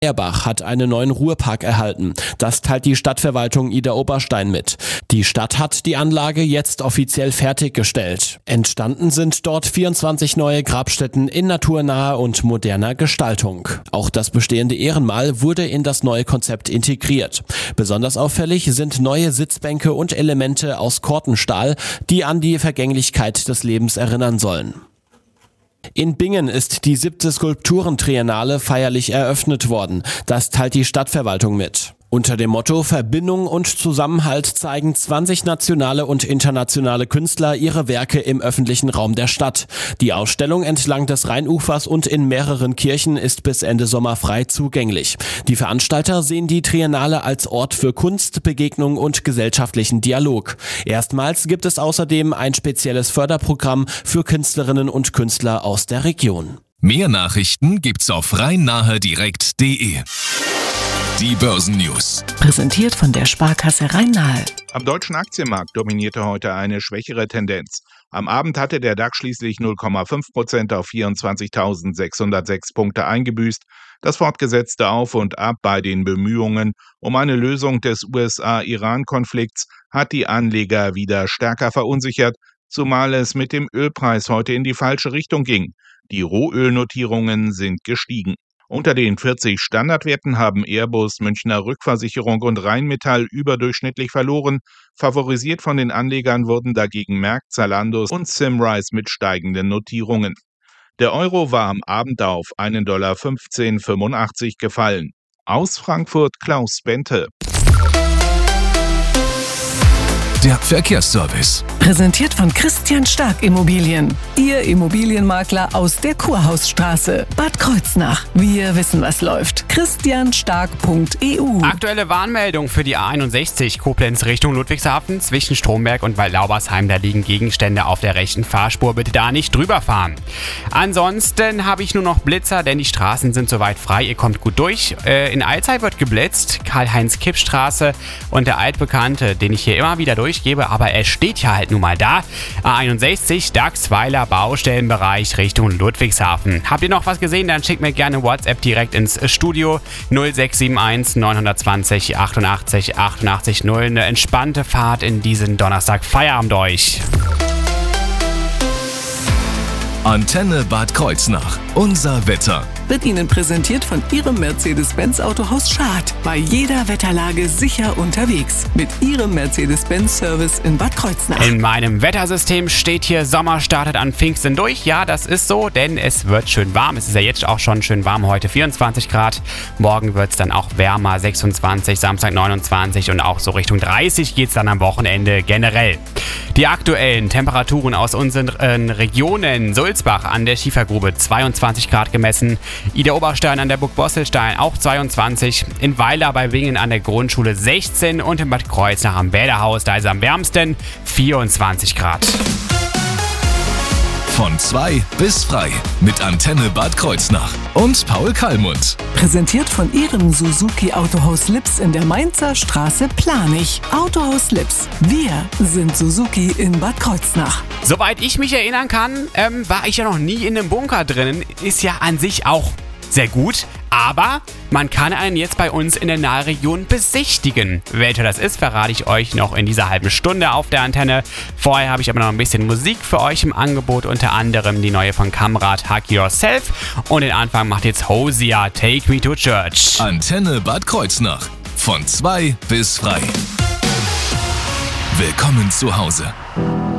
Erbach hat einen neuen Ruhepark erhalten. Das teilt die Stadtverwaltung Idar-Oberstein mit. Die Stadt hat die Anlage jetzt offiziell fertiggestellt. Entstanden sind dort 24 neue Grabstätten in naturnaher und moderner Gestaltung. Auch das bestehende Ehrenmal wurde in das neue Konzept integriert. Besonders auffällig sind neue Sitzbänke und Elemente aus Kortenstahl, die an die Vergänglichkeit des Lebens erinnern sollen. In Bingen ist die 7. Skulpturentriennale feierlich eröffnet worden. Das teilt die Stadtverwaltung mit. Unter dem Motto Verbindung und Zusammenhalt zeigen 20 nationale und internationale Künstler ihre Werke im öffentlichen Raum der Stadt. Die Ausstellung entlang des Rheinufers und in mehreren Kirchen ist bis Ende Sommer frei zugänglich. Die Veranstalter sehen die Triennale als Ort für Kunst, Begegnung und gesellschaftlichen Dialog. Erstmals gibt es außerdem ein spezielles Förderprogramm für Künstlerinnen und Künstler aus der Region. Mehr Nachrichten gibt's auf rheinnahedirekt.de. Die Börsennews. Präsentiert von der Sparkasse Rhein-Nahe. Am deutschen Aktienmarkt dominierte heute eine schwächere Tendenz. Am Abend hatte der DAX schließlich 0,5% auf 24.606 Punkte eingebüßt. Das fortgesetzte Auf und Ab bei den Bemühungen um eine Lösung des USA-Iran-Konflikts hat die Anleger wieder stärker verunsichert, zumal es mit dem Ölpreis heute in die falsche Richtung ging. Die Rohölnotierungen sind gestiegen. Unter den 40 Standardwerten haben Airbus, Münchner Rückversicherung und Rheinmetall überdurchschnittlich verloren. Favorisiert von den Anlegern wurden dagegen Merck, Zalando und Simrise mit steigenden Notierungen. Der Euro war am Abend auf $1,1585 gefallen. Aus Frankfurt Klaus Bente. Der Verkehrsservice. Präsentiert von Christian Stark Immobilien. Ihr Immobilienmakler aus der Kurhausstraße. Bad Kreuznach. Wir wissen, was läuft. christianstark.eu. Aktuelle Warnmeldung für die A61 Koblenz Richtung Ludwigshafen. Zwischen Stromberg und Waldlaubersheim, da liegen Gegenstände auf der rechten Fahrspur. Bitte da nicht drüber fahren. Ansonsten habe ich nur noch Blitzer, denn die Straßen sind soweit frei. Ihr kommt gut durch. In Alzey wird geblitzt. Karl-Heinz-Kipp-Straße und der altbekannte, den ich hier immer wieder durchgebe, aber er steht ja halt nun mal da. A61 Dachsweiler Baustellenbereich Richtung Ludwigshafen. Habt ihr noch was gesehen? Dann schickt mir gerne WhatsApp direkt ins Studio 0671 920 88 88 0. Eine entspannte Fahrt in diesen Donnerstag. Feierabend euch. Antenne Bad Kreuznach. Unser Wetter. Wird Ihnen präsentiert von Ihrem Mercedes-Benz Autohaus Schad. Bei jeder Wetterlage sicher unterwegs. Mit Ihrem Mercedes-Benz-Service in Bad Kreuznach. In meinem Wettersystem steht hier, Sommer startet an Pfingsten durch. Ja, das ist so, denn es wird schön warm. Es ist ja jetzt auch schon schön warm. Heute 24 Grad. Morgen wird es dann auch wärmer, 26, Samstag 29 und auch so Richtung 30 geht es dann am Wochenende generell. Die aktuellen Temperaturen aus unseren Regionen: Sulzbach an der Schiefergrube 22 Grad gemessen, Idar-Oberstein an der Burg Bosselstein auch 22, in Weiler bei Wingen an der Grundschule 16 und in Bad Kreuznach am Bäderhaus, da ist es am wärmsten, 24 Grad. Von 2 bis frei mit Antenne Bad Kreuznach und Paul Kallmund. Präsentiert von Ihrem Suzuki Autohaus Lips in der Mainzer Straße Planich. Autohaus Lips. Wir sind Suzuki in Bad Kreuznach. Soweit ich mich erinnern kann, war ich ja noch nie in einem Bunker drinnen. Ist ja an sich auch sehr gut, aber man kann einen jetzt bei uns in der Nahregion besichtigen. Welcher das ist, verrate ich euch noch in dieser halben Stunde auf der Antenne. Vorher habe ich aber noch ein bisschen Musik für euch im Angebot, unter anderem die neue von Kamrat, Hug Yourself. Und den Anfang macht jetzt Hosea, Take Me to Church. Antenne Bad Kreuznach. Von 2 bis frei. Willkommen zu Hause.